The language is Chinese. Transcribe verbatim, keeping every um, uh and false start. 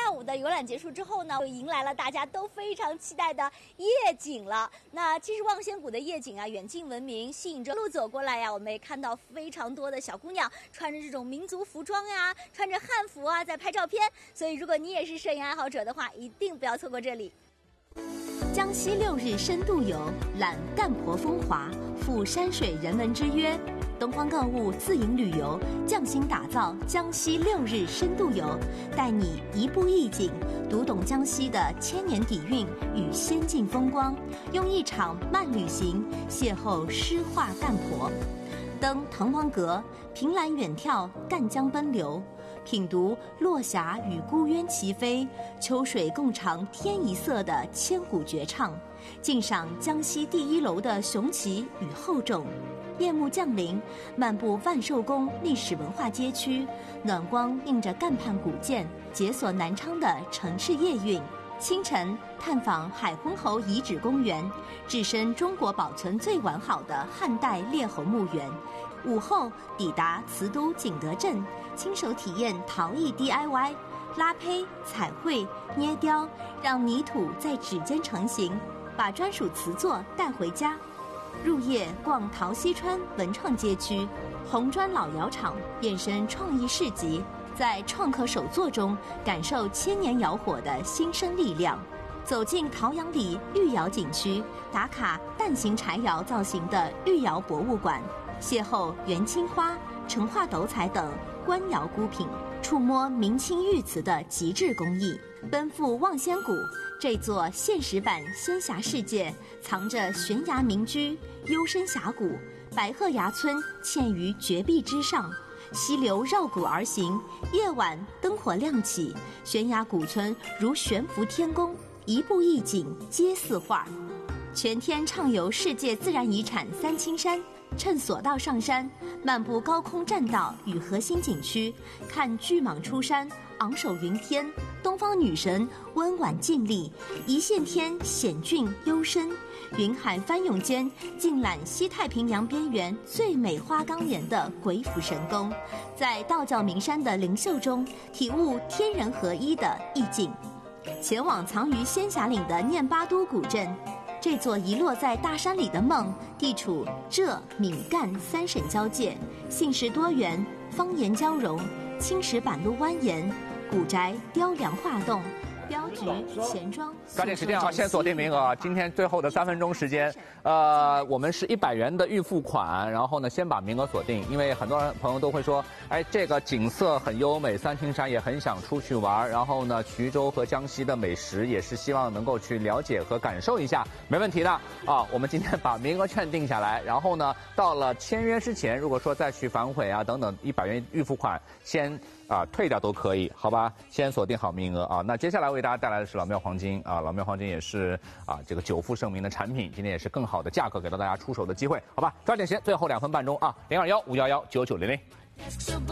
下午的游览结束之后呢，就迎来了大家都非常期待的夜景了。那其实望仙谷的夜景啊，远近闻名，吸引着路走过来呀，我们也看到非常多的小姑娘穿着这种民族服装呀，穿着汉服啊，在拍照片。所以如果你也是摄影爱好者的话，一定不要错过这里。 江西六日深度游，览干婆风华，赴山水人文之约。东方购物自营旅游匠心打造江西六日深度游，带你一步一景，读懂江西的千年底蕴与先进风光，用一场慢旅行邂逅诗画干婆。登滕王阁，凭栏远眺赣江奔流，品读落霞与孤鸢齐飞，秋水共长天一色的千古绝唱，尽赏江西第一楼的雄奇与厚重。夜幕降临，漫步万寿宫历史文化街区，暖光映着赣畔古建，解锁南昌的城市夜韵。清晨探访海昏侯遗址公园，置身中国保存最完好的汉代列侯墓园。午后抵达瓷都景德镇，亲手体验陶艺 D I Y， 拉胚、彩绘、捏雕，让泥土在指尖成型，把专属瓷作带回家。入夜逛陶溪川文创街区，红砖老窑厂变身创意市集，在创客手作中感受千年窑火的新生力量。走进陶阳里玉窑景区，打卡蛋形柴窑造型的玉窑博物馆，邂逅元青花、成化斗彩等官窑孤品，触摸明清玉瓷的极致工艺。奔赴望仙谷，这座现实版仙侠世界藏着悬崖民居、幽深峡谷，白鹤崖村嵌于绝壁之上，溪流绕谷而行，夜晚灯火亮起，悬崖古村如悬浮天宫，一步一景皆似画。全天畅游世界自然遗产三清山，趁索道上山，漫步高空栈道与核心景区，看巨蟒出山，昂首云天，东方女神温婉静丽，一线天险峻幽深，云海翻涌间尽览西太平洋边缘最美花岗岩的鬼斧神工，在道教名山的灵秀中体悟天人合一的意境。前往藏于仙霞岭的念巴都古镇，这座遗落在大山里的梦，地处浙闽赣三省交界，姓氏多元，方言交融，青石板路蜿蜒，古宅雕梁画栋，镖局钱庄。 抓紧时间啊，先锁定名额。今天最后的三分钟时间，呃，我们是一百元的预付款，然后呢，先把名额锁定，因为很多人朋友都会说，哎，这个景色很优美，三清山也很想出去玩，然后呢，衢州和江西的美食也是希望能够去了解和感受一下，没问题的啊。我们今天把名额券定下来，然后呢，到了签约之前，如果说再去反悔啊等等，一百元预付款先啊退掉都可以，好吧？先锁定好名额啊。那接下来为大家带来的是老庙黄金啊，老庙黄金也是啊这个久负盛名的产品，今天也是更好的价格给到大家出手的机会，好吧？抓紧时间，最后两分半钟啊，零二幺五幺幺九九零零。